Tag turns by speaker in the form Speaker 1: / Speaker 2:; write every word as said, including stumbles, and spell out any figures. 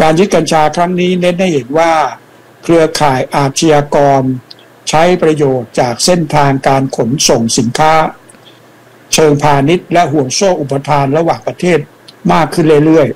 Speaker 1: การยึดกัญชาครั้งนี้เน้นให้เห็นว่าเครือข่ายอาชญากรใช้ประโยชน์จากเส้นทางการขนส่งสินค้าเชิงพาณิชย์และห่วงโซ่อุปทานระหว่างประเทศมากขึ้นเรื่อย